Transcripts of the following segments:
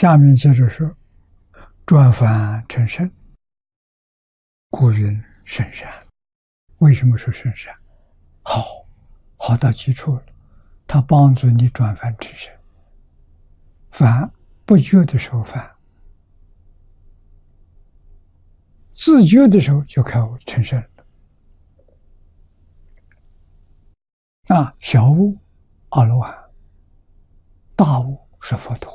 下面接着说，转凡成圣，故云圣善。为什么说圣善？好到基础了，它帮助你转凡成圣。凡不觉的时候凡，自觉的时候就开悟成圣了。小悟阿罗汉，大悟是佛陀。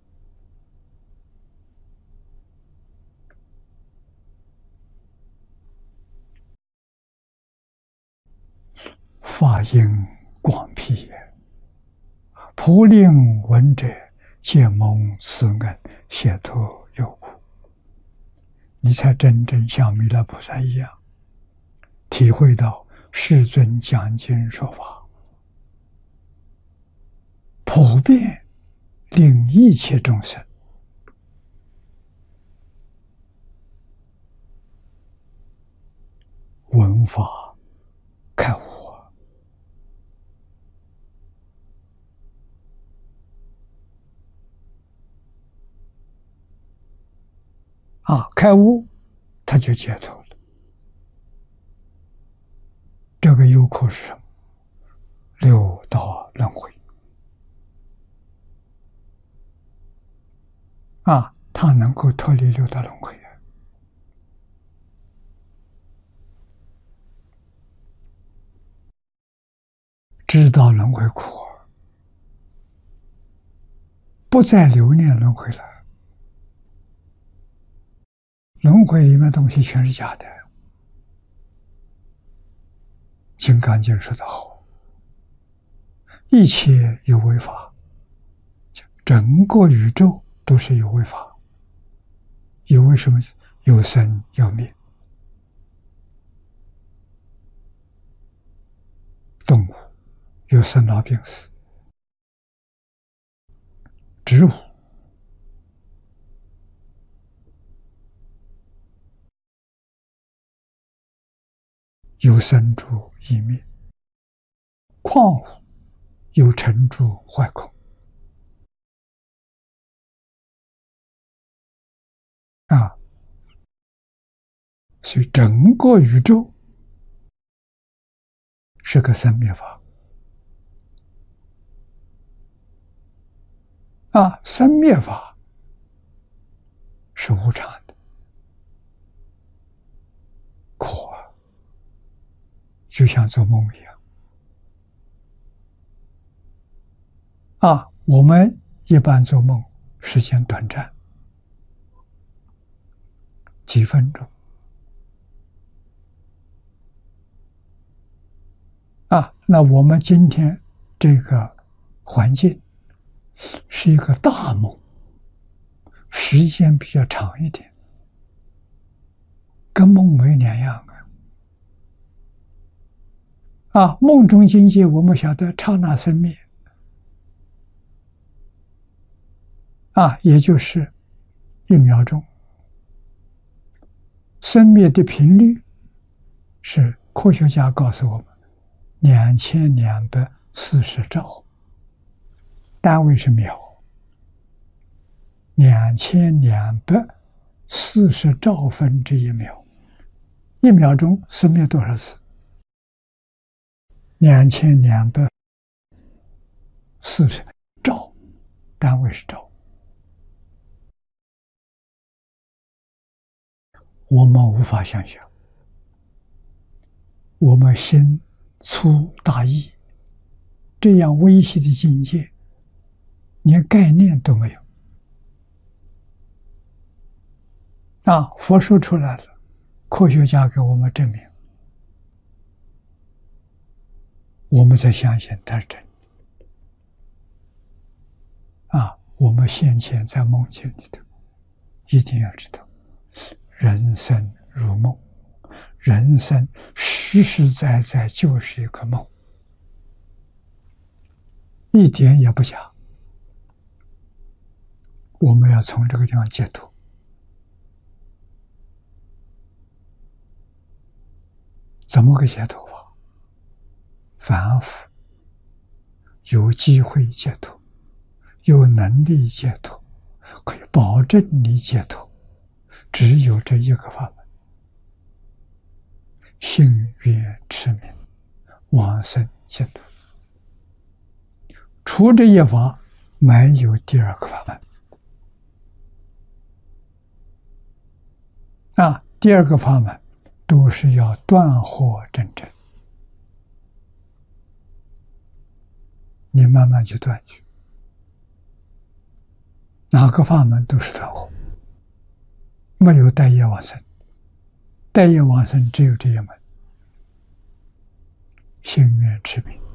法音广辟也，普令闻者皆蒙慈恩，解脱有故。你才真正像弥勒菩萨一样，体会到世尊讲经说法，普遍令一切众生闻法开悟。开悟，他就解脱了。这个有苦是什么？六道轮回。他能够脱离六道轮回。知道轮回苦，不再留恋轮回了。轮回里面东西全是假的。金刚经说得好，一切有为法，整个宇宙都是有为法。有为什么？有生有灭。动物有生老病死，植物有生住异灭，矿物有成住坏空。所以整个宇宙是个生灭法。生灭法是无常的，苦就像做梦一样。我们一般做梦时间短暂，几分钟。那我们今天这个环境是一个大梦，时间比较长一点，跟梦没两样梦中境界我们晓得刹那生灭，也就是1秒钟。生灭的频率是科学家告诉我们2240兆，单位是秒。2240兆分之1秒，1秒钟生灭多少次？2240兆，单位是兆。我们无法想象，我们心粗大意，这样微细的境界连概念都没有。佛说出来了，科学家给我们证明，我们才相信它是真的。我们先前在梦境里头一定要知道，人生如梦，人生实实在在就是一个梦，一点也不假。我们要从这个地方解脱。怎么个解脱法？凡夫有机会解脱，有能力解脱， 可以保证你解脱，只有这一个法门：信愿持名，往生净土。除这一法，没有第二个法门。第二个法门都是要断惑真正，你慢慢去断去。哪个法门都是断惑，没有带业往生。带业往生只有这一门，信愿持名。